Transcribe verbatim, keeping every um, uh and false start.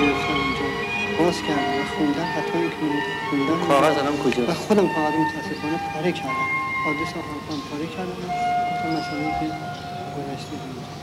گرفتم اونجا باز کردم و خوندم، حتما این که خوندم کاغذ الان کجاست؟ و خودم کاغذ متاسفانه پاره کردم، آدرس هم پاره کردم و گفتم مثلا که گذشته بود.